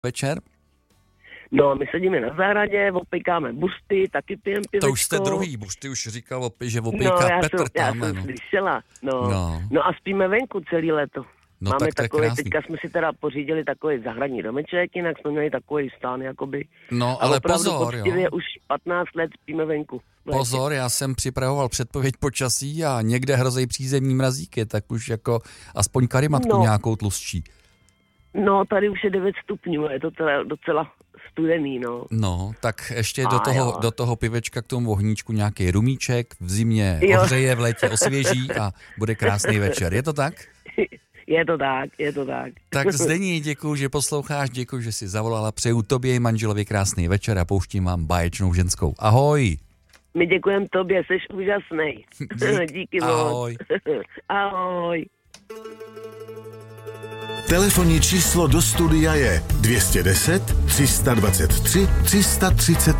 večer? No, my sedíme na zahradě, opejkáme buřty, taky pijeme pivečko. To už jste druhý, buřty už říkal, že opejká Petr tamhle. Já jsem slyšela, no a spíme venku celý léto. No, máme tak takový, teďka jsme si teda pořídili takový zahradní domeček, jinak jsme měli takový stán, jakoby. No, ale pozor, jo. Už 15 let spíme venku. Pozor, já jsem připravoval předpověď počasí a někde hrozí přízemní mrazíky, tak už jako aspoň karimatku nějakou tlustší. No, tady už je 9 stupňů, je to teda docela studený, no. No, tak ještě do toho pivečka k tomu ohníčku nějaký rumíček, v zimě ohřeje, v létě osvěží a bude krásný večer. Je to tak? Je to tak. Tak Zdení, děkuju, že posloucháš, děkuju, že jsi zavolala, přeju tobě i manželovi krásný večer a pouštím vám báječnou ženskou. Ahoj. My děkujeme tobě, jsi úžasnej. Díky moc. Ahoj. Ahoj. Telefonní číslo do studia je 210 323 333.